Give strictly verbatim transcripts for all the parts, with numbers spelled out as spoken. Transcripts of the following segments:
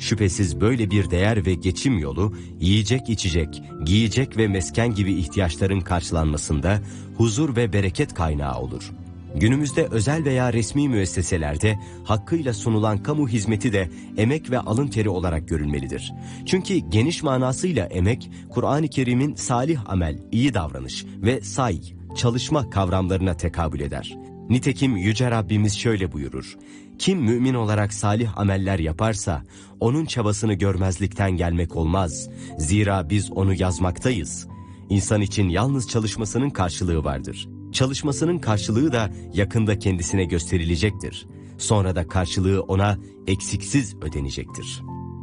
Şüphesiz böyle bir değer ve geçim yolu, yiyecek içecek, giyecek ve mesken gibi ihtiyaçların karşılanmasında huzur ve bereket kaynağı olur. Günümüzde özel veya resmi müesseselerde hakkıyla sunulan kamu hizmeti de emek ve alın teri olarak görülmelidir. Çünkü geniş manasıyla emek, Kur'an-ı Kerim'in salih amel, iyi davranış ve say, çalışma kavramlarına tekabül eder. Nitekim Yüce Rabbimiz şöyle buyurur: kim mümin olarak salih ameller yaparsa onun çabasını görmezlikten gelmek olmaz. Zira biz onu yazmaktayız. İnsan için yalnız çalışmasının karşılığı vardır. Çalışmasının karşılığı da yakında kendisine gösterilecektir. Sonra da karşılığı ona eksiksiz ödenecektir.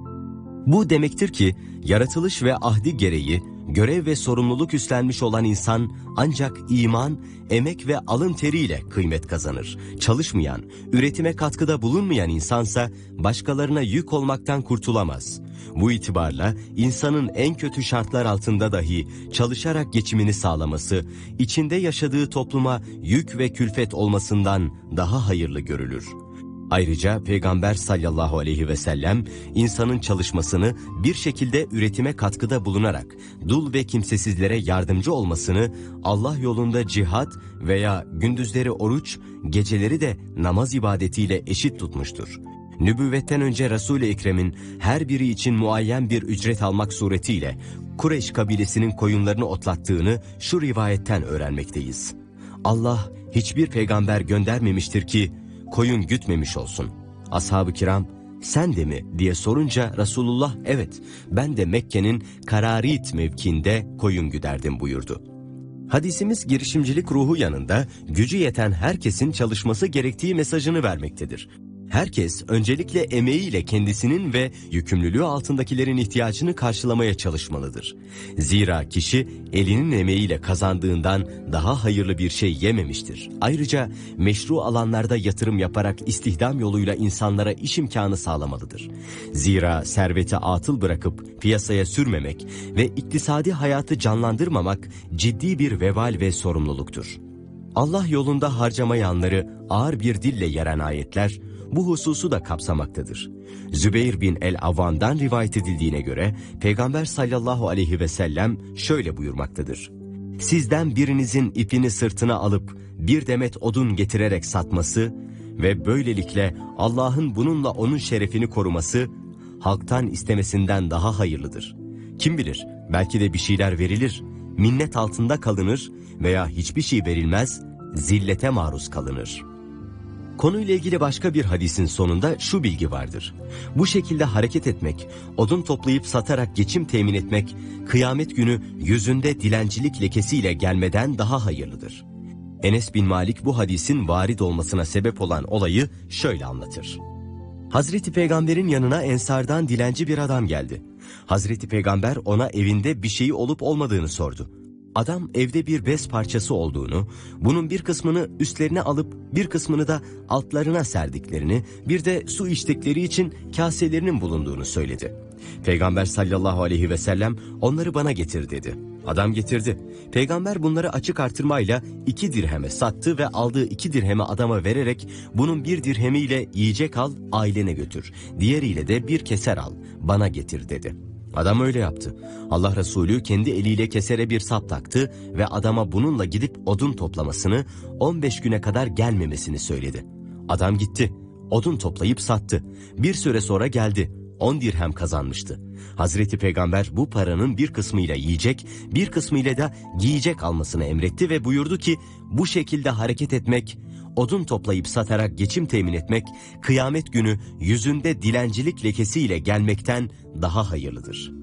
Bu demektir ki yaratılış ve ahdi gereği görev ve sorumluluk üstlenmiş olan insan ancak iman, emek ve alın teriyle kıymet kazanır. Çalışmayan, üretime katkıda bulunmayan insansa başkalarına yük olmaktan kurtulamaz. Bu itibarla insanın en kötü şartlar altında dahi çalışarak geçimini sağlaması, içinde yaşadığı topluma yük ve külfet olmasından daha hayırlı görülür. Ayrıca Peygamber sallallahu aleyhi ve sellem insanın çalışmasını bir şekilde üretime katkıda bulunarak dul ve kimsesizlere yardımcı olmasını Allah yolunda cihat veya gündüzleri oruç, geceleri de namaz ibadetiyle eşit tutmuştur. Nübüvvetten önce Resul-i Ekrem'in her biri için muayyen bir ücret almak suretiyle Kureyş kabilesinin koyunlarını otlattığını şu rivayetten öğrenmekteyiz. Allah hiçbir peygamber göndermemiştir ki koyun gütmemiş olsun. Ashab-ı kiram sen de mi diye sorunca Resulullah evet ben de Mekke'nin Kararit mevkiinde koyun güderdim buyurdu. Hadisimiz girişimcilik ruhu yanında gücü yeten herkesin çalışması gerektiği mesajını vermektedir. Herkes öncelikle emeğiyle kendisinin ve yükümlülüğü altındakilerin ihtiyacını karşılamaya çalışmalıdır. Zira kişi elinin emeğiyle kazandığından daha hayırlı bir şey yememiştir. Ayrıca meşru alanlarda yatırım yaparak istihdam yoluyla insanlara iş imkanı sağlamalıdır. Zira serveti atıl bırakıp piyasaya sürmemek ve iktisadi hayatı canlandırmamak ciddi bir vebal ve sorumluluktur. Allah yolunda harcamayanları ağır bir dille yeren ayetler bu hususu da kapsamaktadır. Zübeyir bin el-Avvam'dan rivayet edildiğine göre Peygamber sallallahu aleyhi ve sellem şöyle buyurmaktadır. Sizden birinizin ipini sırtına alıp bir demet odun getirerek satması ve böylelikle Allah'ın bununla onun şerefini koruması halktan istemesinden daha hayırlıdır. Kim bilir belki de bir şeyler verilir, minnet altında kalınır veya hiçbir şey verilmez, zillete maruz kalınır. Konuyla ilgili başka bir hadisin sonunda şu bilgi vardır. Bu şekilde hareket etmek, odun toplayıp satarak geçim temin etmek, kıyamet günü yüzünde dilencilik lekesiyle gelmeden daha hayırlıdır. Enes bin Malik bu hadisin varid olmasına sebep olan olayı şöyle anlatır. Hazreti Peygamber'in yanına Ensardan dilenci bir adam geldi. Hazreti Peygamber ona evinde bir şeyi olup olmadığını sordu. Adam evde bir bez parçası olduğunu, bunun bir kısmını üstlerine alıp bir kısmını da altlarına serdiklerini, bir de su içtikleri için kaselerinin bulunduğunu söyledi. Peygamber sallallahu aleyhi ve sellem onları bana getir dedi. Adam getirdi. Peygamber bunları açık artırmayla iki dirheme sattı ve aldığı iki dirhemi adama vererek bunun bir dirhemiyle yiyecek al ailene götür, diğeriyle de bir keser al bana getir dedi. Adam öyle yaptı. Allah Resulü kendi eliyle kesere bir sap taktı ve adama bununla gidip odun toplamasını, on beş güne kadar gelmemesini söyledi. Adam gitti. Odun toplayıp sattı. Bir süre sonra geldi. on dirhem kazanmıştı. Hazreti Peygamber bu paranın bir kısmıyla yiyecek, bir kısmıyla da giyecek almasını emretti ve buyurdu ki bu şekilde hareket etmek, odun toplayıp satarak geçim temin etmek, kıyamet günü yüzünde dilencilik lekesiyle gelmekten daha hayırlıdır.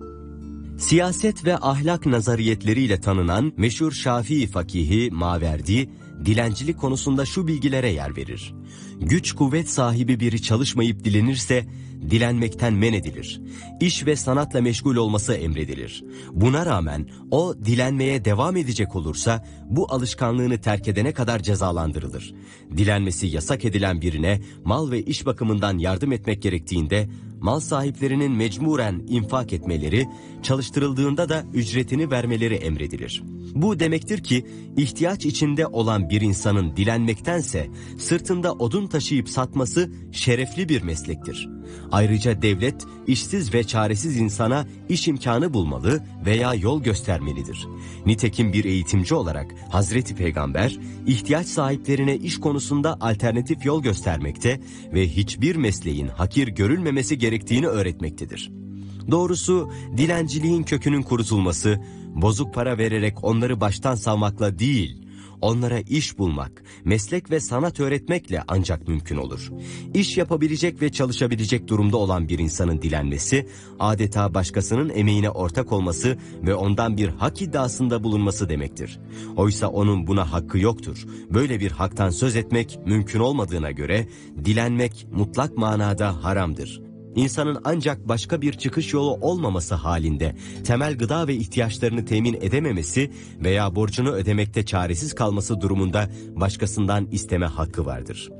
Siyaset ve ahlak nazariyetleriyle tanınan meşhur Şafii fakihi Maverdi, dilencilik konusunda şu bilgilere yer verir. Güç kuvvet sahibi biri çalışmayıp dilenirse, dilenmekten men edilir. İş ve sanatla meşgul olması emredilir. Buna rağmen o dilenmeye devam edecek olursa bu alışkanlığını terk edene kadar cezalandırılır. Dilenmesi yasak edilen birine mal ve iş bakımından yardım etmek gerektiğinde mal sahiplerinin mecburen infak etmeleri, çalıştırıldığında da ücretini vermeleri emredilir. Bu demektir ki ihtiyaç içinde olan bir insanın dilenmektense sırtında odun taşıyıp satması şerefli bir meslektir. Ayrıca devlet işsiz ve çaresiz insana iş imkanı bulmalı veya yol göstermelidir. Nitekim bir eğitimci olarak Hazreti Peygamber ihtiyaç sahiplerine iş konusunda alternatif yol göstermekte ve hiçbir mesleğin hakir görülmemesi gerektiğini öğretmektedir. Doğrusu dilenciliğin kökünün kurutulması, bozuk para vererek onları baştan savmakla değil, onlara iş bulmak, meslek ve sanat öğretmekle ancak mümkün olur. İş yapabilecek ve çalışabilecek durumda olan bir insanın dilenmesi, adeta başkasının emeğine ortak olması ve ondan bir hak iddiasında bulunması demektir. Oysa onun buna hakkı yoktur. Böyle bir haktan söz etmek mümkün olmadığına göre, dilenmek mutlak manada haramdır. İnsanın ancak başka bir çıkış yolu olmaması halinde temel gıda ve ihtiyaçlarını temin edememesi veya borcunu ödemekte çaresiz kalması durumunda başkasından isteme hakkı vardır.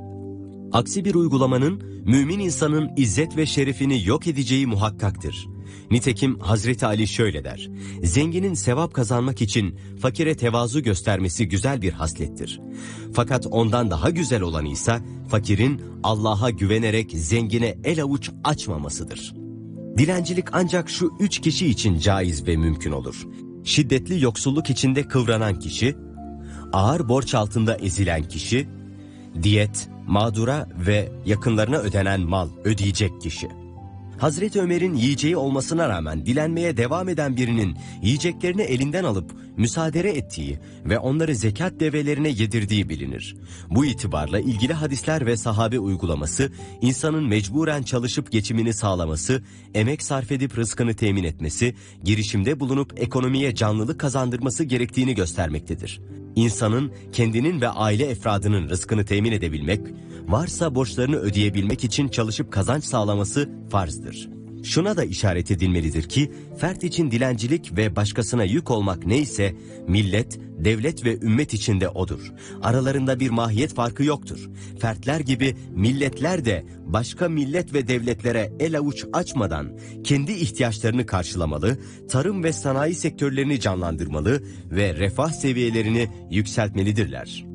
Aksi bir uygulamanın mümin insanın izzet ve şerefini yok edeceği muhakkaktır. Nitekim Hazreti Ali şöyle der: zenginin sevap kazanmak için fakire tevazu göstermesi güzel bir haslettir. Fakat ondan daha güzel olanı ise fakirin Allah'a güvenerek zengine el avuç açmamasıdır. Dilencilik ancak şu üç kişi için caiz ve mümkün olur: şiddetli yoksulluk içinde kıvranan kişi, ağır borç altında ezilen kişi, diyet, mağdura ve yakınlarına ödenen mal ödeyecek kişi. Hazreti Ömer'in yiyeceği olmasına rağmen dilenmeye devam eden birinin yiyeceklerini elinden alıp müsaade ettiği ve onları zekat develerine yedirdiği bilinir. Bu itibarla ilgili hadisler ve sahabe uygulaması, insanın mecburen çalışıp geçimini sağlaması, emek sarf edip rızkını temin etmesi, girişimde bulunup ekonomiye canlılık kazandırması gerektiğini göstermektedir. İnsanın kendinin ve aile efradının rızkını temin edebilmek, varsa borçlarını ödeyebilmek için çalışıp kazanç sağlaması farzdır. Şuna da işaret edilmelidir ki, fert için dilencilik ve başkasına yük olmak neyse, millet, devlet ve ümmet içinde odur. Aralarında bir mahiyet farkı yoktur. Fertler gibi milletler de başka millet ve devletlere el avuç açmadan kendi ihtiyaçlarını karşılamalı, tarım ve sanayi sektörlerini canlandırmalı ve refah seviyelerini yükseltmelidirler.